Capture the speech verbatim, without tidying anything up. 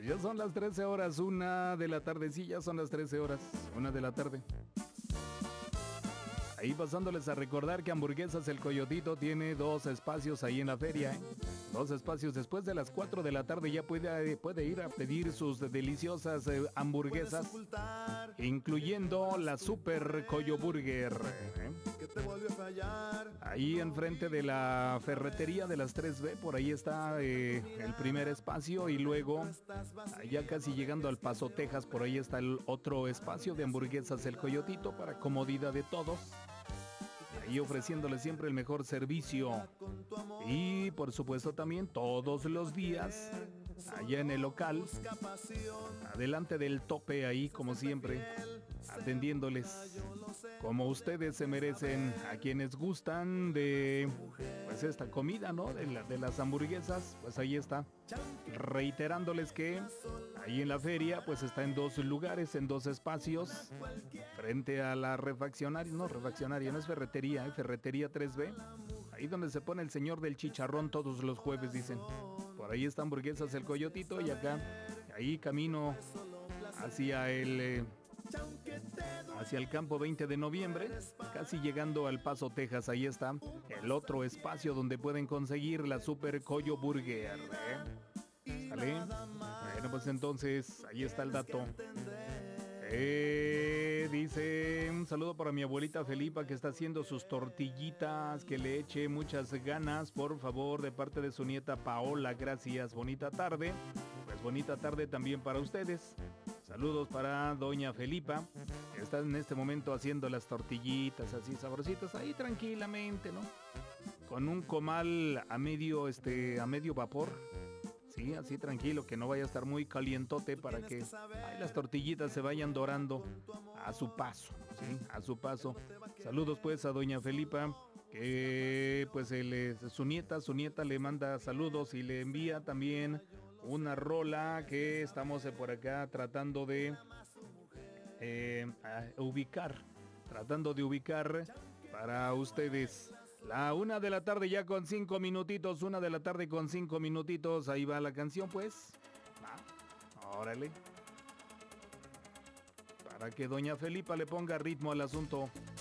Ya son las trece horas, una de la tarde. Sí, ya son las trece horas, una de la tarde. Ahí pasándoles a recordar que Hamburguesas El Coyotito tiene dos espacios ahí en la feria, ¿eh? Dos espacios. Después de las cuatro de la tarde ya puede, puede ir a pedir sus deliciosas eh, hamburguesas, incluyendo la Super Coyo Burger, ¿eh? Ahí enfrente de la ferretería de las tres B, por ahí está eh, el primer espacio, y luego, allá casi llegando al Paso, Texas, por ahí está el otro espacio de Hamburguesas El Coyotito para comodidad de todos. Ahí ofreciéndole siempre el mejor servicio. Y por supuesto también todos los días, allá en el local, adelante del tope, ahí como siempre, atendiéndoles como ustedes se merecen, a quienes gustan de pues esta comida, ¿no? De, la, de las hamburguesas, pues ahí está. Reiterándoles que ahí en la feria pues está en dos lugares, en dos espacios, frente a la refaccionaria, no refaccionaria, no es ferretería, ¿eh? Ferretería tres B, ahí donde se pone el señor del chicharrón todos los jueves, dicen. Por ahí está Hamburguesas El Coyotito, y acá, ahí camino hacia el... Eh, hacia el campo veinte de noviembre, casi llegando al Paso, Texas. Ahí está el otro espacio donde pueden conseguir la Super Coyo Burger, ¿eh? ¿Sale? Bueno, pues entonces, ahí está el dato. Eh, dice, un saludo para mi abuelita Felipa, que está haciendo sus tortillitas, que le eche muchas ganas, por favor, de parte de su nieta Paola. Gracias, bonita tarde. Pues bonita tarde también para ustedes. Saludos para doña Felipa, que está en este momento haciendo las tortillitas así sabrositas, ahí tranquilamente, ¿no? Con un comal a medio, este, a medio vapor. Sí, así tranquilo, que no vaya a estar muy calientote, para que ay, las tortillitas se vayan dorando a su paso, ¿sí? A su paso. Saludos pues a doña Felipa, que pues el, su nieta, su nieta le manda saludos y le envía también una rola que estamos por acá tratando de eh, ubicar, tratando de ubicar para ustedes. La una de la tarde ya con cinco minutitos, una de la tarde con cinco minutitos, ahí va la canción pues. Ah, órale. Para que doña Felipa le ponga ritmo al asunto.